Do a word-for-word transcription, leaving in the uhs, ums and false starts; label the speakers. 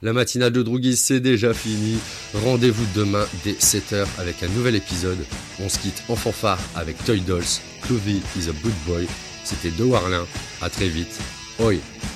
Speaker 1: La matinale de Drougis, c'est déjà fini. Rendez-vous demain dès sept heures avec un nouvel épisode. On se quitte en fanfare avec Toy Dolls. Clovey is a good boy. C'était De Warlin. À très vite. Oi.